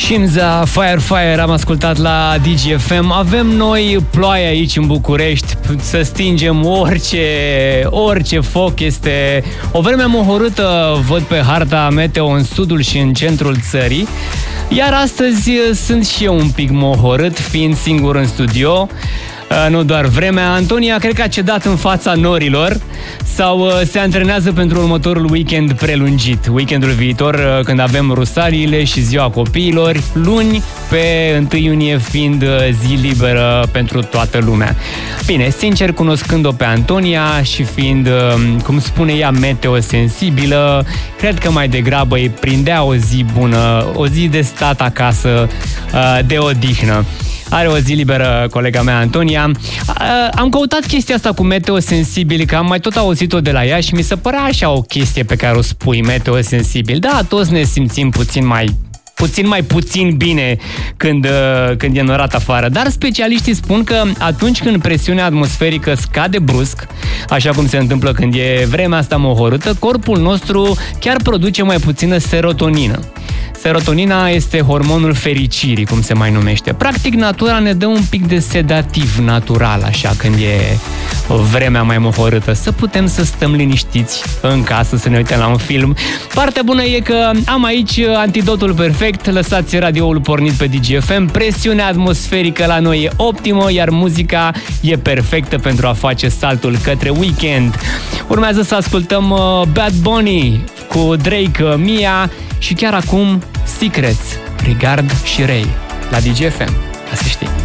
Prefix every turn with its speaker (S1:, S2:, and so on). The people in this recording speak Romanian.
S1: Shimza, Fire Fire, am ascultat la DGFM. Avem noi ploaie aici în București, să stingem orice foc. Este o vreme mohorâtă, văd pe harta meteo în sudul și în centrul țării. Iar astăzi sunt și eu un pic mohorât, fiind singur în studio. Nu doar vremea. Antonia cred că a cedat în fața norilor sau se antrenează pentru următorul weekend prelungit. Weekendul viitor, când avem rusaliile și ziua copiilor, luni pe 1 iunie fiind zi liberă pentru toată lumea. Bine, sincer, cunoscând-o pe Antonia și fiind, cum spune ea, meteosensibilă, cred că mai degrabă îi prindea o zi bună, o zi de stat acasă, de odihnă. Are o zi liberă colega mea, Antonia. Am căutat chestia asta cu meteosensibil, că am mai tot auzit-o de la ea și mi se părea așa o chestie pe care o spui, meteosensibil. Da, toți ne simțim puțin mai puțin bine când e norat afară. Dar specialiștii spun că atunci când presiunea atmosferică scade brusc, așa cum se întâmplă când e vremea asta mohorâtă, corpul nostru chiar produce mai puțină serotonină. Serotonina este hormonul fericirii, cum se mai numește. Practic, natura ne dă un pic de sedativ natural, așa, când e vremea mai mohorâtă. Să putem să stăm liniștiți în casă, să ne uităm la un film. Partea bună e că am aici antidotul perfect. Lăsați radioul pornit pe DGFM. Presiunea atmosferică la noi e optimă, iar muzica e perfectă pentru a face saltul către weekend. Urmează să ascultăm Bad Bunny cu Drake, Mia și chiar acum Secrets, Regard și Ray la DGFM. Ca să știi.